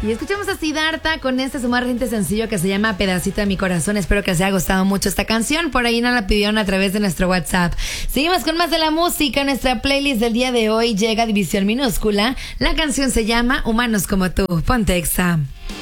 Y escuchamos a Siddhartha con este su más reciente sencillo que se llama Pedacito de mi corazón. Espero que les haya gustado mucho esta canción. Por ahí nos la pidieron a través de nuestro WhatsApp. Seguimos con más de la música. Nuestra playlist del día de hoy llega a División Minúscula. La canción se llama Humanos como tú. Ponte Exa.